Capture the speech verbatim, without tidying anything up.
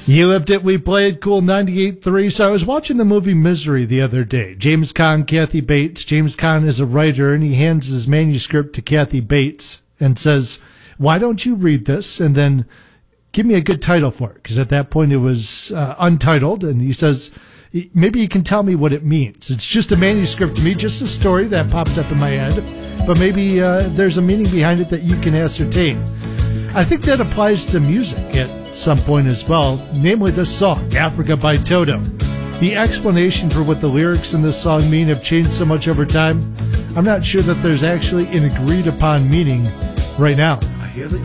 You lived it, we played. Cool ninety-eight point three. So I was watching the movie Misery the other day. James Caan, Kathy Bates. James Caan is a writer, and he hands his manuscript to Kathy Bates and says, why don't you read this and then give me a good title for it? Because at that point it was uh, untitled, and he says, maybe you can tell me what it means. It's just a manuscript to me, just a story that popped up in my head, but maybe uh, there's a meaning behind it that you can ascertain. I think that applies to music at some point as well, namely this song, Africa by Toto. The explanation for what the lyrics in this song mean have changed so much over time. I'm not sure that there's actually an agreed upon meaning right now. I hear the